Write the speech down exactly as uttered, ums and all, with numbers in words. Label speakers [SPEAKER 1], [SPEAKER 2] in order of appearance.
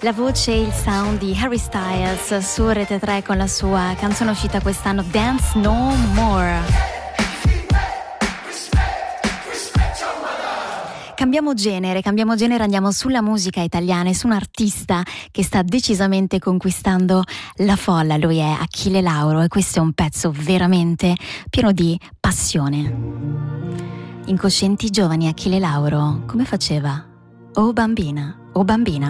[SPEAKER 1] La voce e il sound di Harry Styles su Rete tre con la sua canzone uscita quest'anno, Dance No More. Cambiamo genere, cambiamo genere, andiamo sulla musica italiana e su un artista che sta decisamente conquistando la folla. Lui è Achille Lauro e questo è un pezzo veramente pieno di passione. Incoscienti giovani, Achille Lauro, come faceva? Oh bambina, oh bambina.